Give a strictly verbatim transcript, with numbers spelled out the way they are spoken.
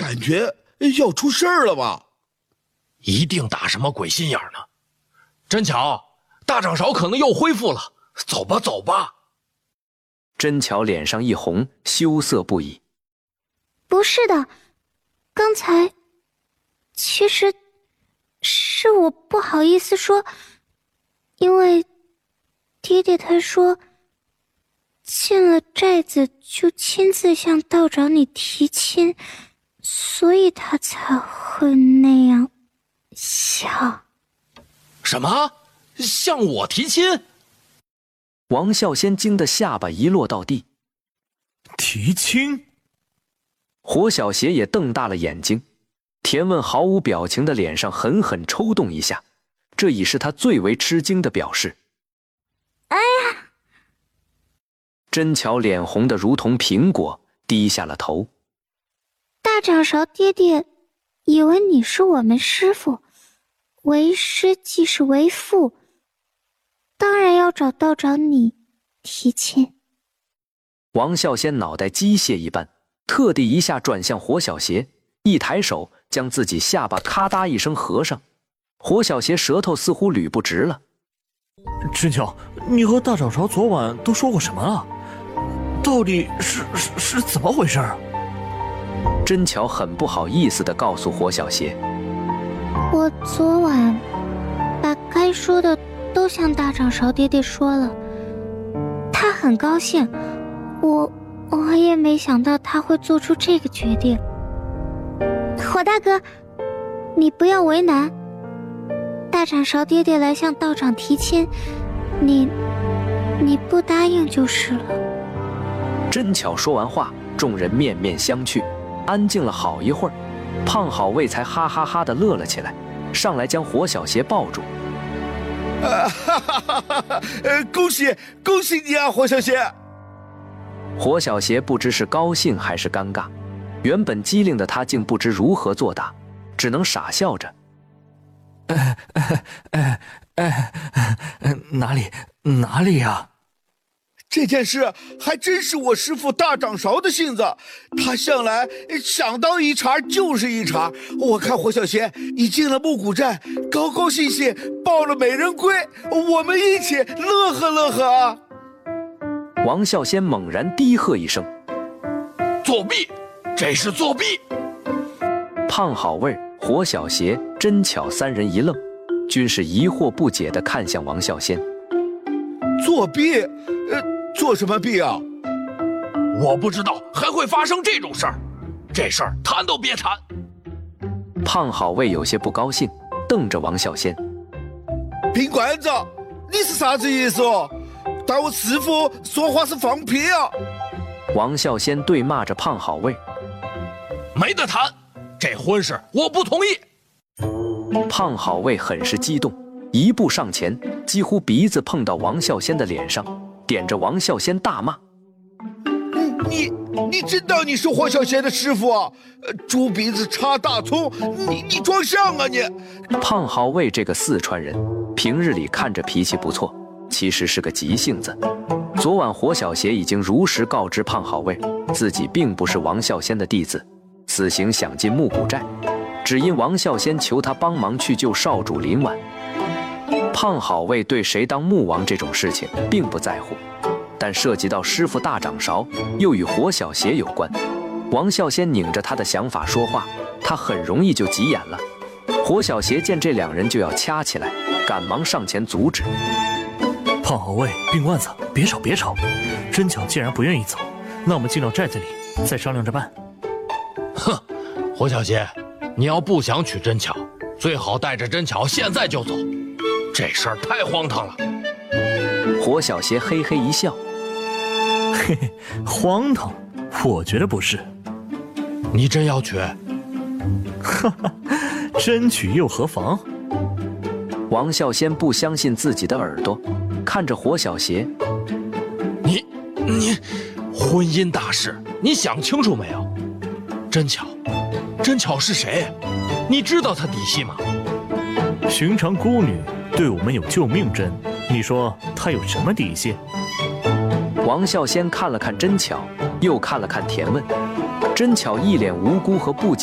感觉要出事儿了吧？ 一定打什么鬼心眼呢？真巧，大掌勺可能又恢复了。走吧，走吧。 真巧脸上一红，羞涩不已。 不是的，刚才其实是我不好意思说，因为爹爹他说进了寨子就亲自向道长你提亲，所以他才会那样想。 什么？向我提亲？ 王啸仙惊得下巴一落到地。 提亲？ 火小邪也瞪大了眼睛，田问毫无表情的脸上狠狠抽动一下，这已是他最为吃惊的表示。 哎呀！ 真巧脸红得如同苹果，低下了头。 大掌勺爹爹以为你是我们师父，为师即是为父，当然要找道长你提亲。 王啸仙脑袋机械一般，特地一下转向火小邪，一抬手将自己下巴咔嗒一声合上。火小邪舌头似乎捋不直了。 真巧，你和大掌勺昨晚都说过什么啊？到底是是是怎么回事？ 真巧很不好意思地告诉火小邪， 我昨晚把该说的都向大掌勺爹爹说了，他很高兴，我我也没想到他会做出这个决定。火大哥，你不要为难，大掌勺爹爹来向道长提亲，你你不答应就是了。 真巧说完话，众人面面相觑，安静了好一会儿，胖好卫才哈哈哈地乐了起来，上来将火小邪抱住。 啊哈哈哈哈！呃，恭喜恭喜你啊，火小邪！ 火小邪不知是高兴还是尴尬，原本机灵的他竟不知如何作答，只能傻笑着。 哎哎哎哎哎，哪里哪里呀？ 这件事还真是我师父大掌勺的性子，他向来想到一茬就是一茬。我看火小邪你进了木谷寨，高高兴兴抱了美人归，我们一起乐呵乐呵啊！ 王啸仙猛然低喝一声：“ 作弊！这是作弊！” 胖好味、火小邪、真巧三人一愣，均是疑惑不解地看向王啸仙。 作弊？呃，做什么弊啊？ 我不知道还会发生这种事儿，这事儿谈都别谈。 胖好味有些不高兴，瞪着王啸仙：“ 品馆子，你是啥子意思哦？当我师父说话是放屁啊！” 王啸仙对骂着胖好味：“ 没得谈，这婚事我不同意。” 胖好味很是激动，一步上前，几乎鼻子碰到王啸仙的脸上，点着王啸仙大骂：“ 你你知道你是火小邪的师傅啊？猪鼻子插大葱，你你装像啊你！” 胖好味这个四川人，平日里看着脾气不错，其实是个急性子。昨晚火小邪已经如实告知胖好味，自己并不是王啸仙的弟子，此行想进木谷寨，只因王啸仙求他帮忙去救少主林婉。胖好味对谁当穆王这种事情并不在乎，但涉及到师父大掌勺，又与火小邪有关，王啸仙拧着他的想法说话，他很容易就急眼了。火小邪见这两人就要掐起来，赶忙上前阻止：“ 胖好卫、病罐子，别吵别吵！真巧既然不愿意走，那我们进到寨子里再商量着办。” 哼，火小邪，你要不想娶真巧，最好带着真巧现在就走，这事儿太荒唐了。 火小邪嘿嘿一笑：“ 嘿嘿，荒唐？我觉得不是。 你真要娶？ 哈哈，真娶又何妨？” 王啸仙不相信自己的耳朵，看着火小邪：“ 你你，婚姻大事，你想清楚没有？真巧，真巧是谁？你知道她底细吗？ 寻常孤女对我们有救命之恩，你说她有什么底细？” 王啸仙看了看真巧，又看了看田问，真巧一脸无辜和不解。